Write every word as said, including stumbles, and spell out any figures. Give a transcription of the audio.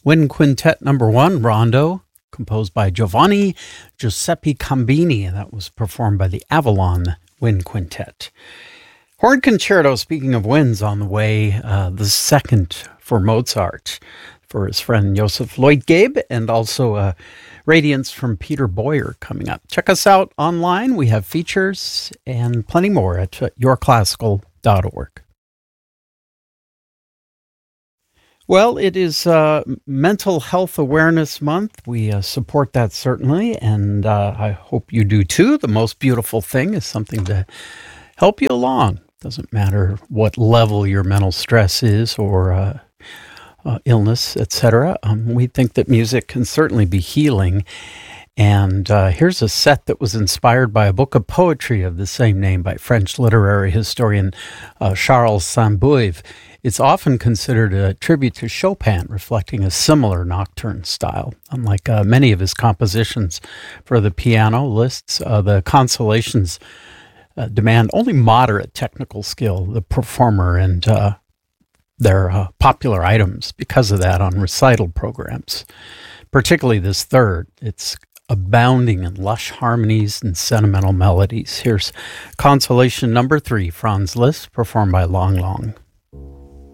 Wind Quintet number one, Rondo, composed by Giovanni Giuseppe Cambini. That was performed by the Avalon Wind Quintet. Horn Concerto, speaking of winds, on the way, uh, the second for Mozart, for his friend Joseph Lloyd-Gabe, and also uh, Radiance from Peter Boyer coming up. Check us out online. We have features and plenty more at your classical dot org. Well, it is uh, Mental Health Awareness Month. We uh, support that certainly, and uh, I hope you do too. The most beautiful thing is something to help you along. Doesn't matter what level your mental stress is or uh, uh, illness, et cetera. Um, we think that music can certainly be healing. And uh, here's a set that was inspired by a book of poetry of the same name by French literary historian uh, Charles Saint-Beuve. It's often considered a tribute to Chopin, reflecting a similar nocturne style. Unlike uh, many of his compositions for the piano lists, uh, the consolations uh, demand only moderate technical skill, the performer, and uh, their uh, popular items because of that on recital programs. Particularly this third, it's abounding in lush harmonies and sentimental melodies. Here's Consolation number three, Franz Liszt, performed by Lang Lang.